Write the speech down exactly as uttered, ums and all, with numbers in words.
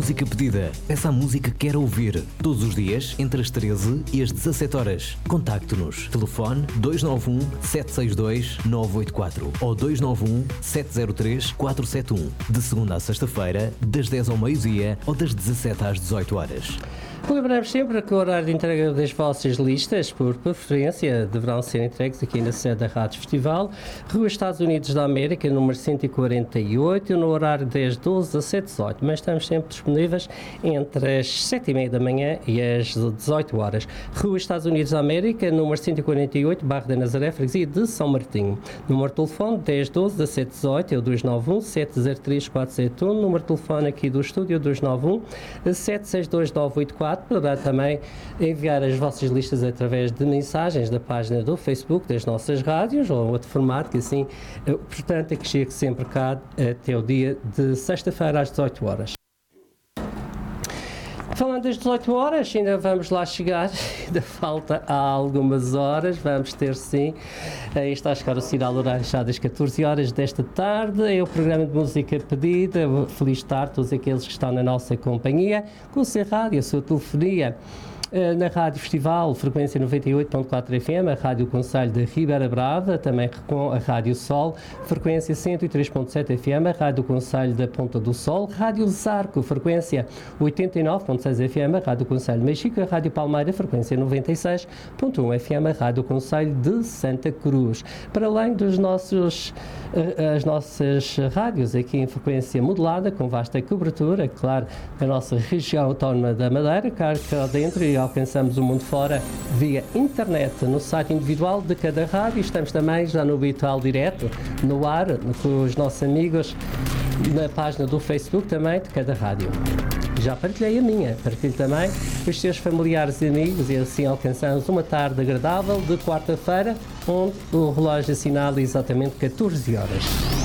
música pedida. Essa música que quer ouvir. Todos os dias, entre as treze e as dezassete horas. Contacte-nos. Telefone dois nove um, sete seis dois, nove oito quatro ou dois nove um, sete zero três, quatro sete um. De segunda a sexta-feira, das dez ao meio-dia ou das dezassete às dezoito horas. Lembramos sempre que o horário de entrega das vossas listas, por preferência, deverão ser entregues aqui na sede da Rádio Festival, Rua Estados Unidos da América, número cento e quarenta e oito, no horário das doze às sete às dezoito, mas estamos sempre disponíveis entre as sete e meia da manhã e as dezoito horas. Rua Estados Unidos da América, número cento e quarenta e oito, Bairro da Nazaré, freguesia de São Martinho. Número de telefone dez doze, dezassete dezoito, é o dois nove um, sete zero três, quatro sete um, número de telefone aqui do estúdio dois nove um, sete seis dois, nove oito quatro. Poderá também enviar as vossas listas através de mensagens da página do Facebook das nossas rádios ou outro formato que assim, portanto, é que chegue sempre cá até o dia de sexta-feira às dezoito horas. Falando das dezoito horas, ainda vamos lá chegar, ainda falta há algumas horas, vamos ter sim, aí está a chegar o sinal horário já das catorze horas desta tarde, é o programa de música pedida, feliz tarde a todos aqueles que estão na nossa companhia, com o seu rádio, a sua telefonia. Na Rádio Festival, frequência noventa e oito ponto quatro F M, a Rádio Conselho de Ribeira Brava, também com a Rádio Sol, frequência cento e três ponto sete F M, a Rádio Conselho da Ponta do Sol, Rádio Zarco, frequência oitenta e nove ponto seis F M, a Rádio Conselho de Mexico, a Rádio Palmeira, frequência noventa e seis ponto um F M, a Rádio Conselho de Santa Cruz. Para além dos nossos, as nossas rádios aqui em frequência modulada, com vasta cobertura, claro, da nossa região autónoma da Madeira, cá dentro e alcançamos o mundo fora via internet, no site individual de cada rádio. Estamos também já no habitual direto, no ar, com os nossos amigos, na página do Facebook também de cada rádio. Já partilhei a minha, partilho também com os seus familiares e amigos e assim alcançamos uma tarde agradável de quarta-feira, onde o relógio assinala exatamente catorze horas.